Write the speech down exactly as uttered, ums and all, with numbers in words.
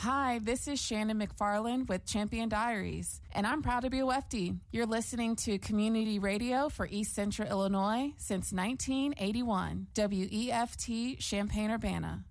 Hi, this is Shannon McFarland with Champion Diaries, and I'm proud to be a Wefty. You're listening to community radio for East Central Illinois since nineteen eighty-one. W E F T Champaign-Urbana.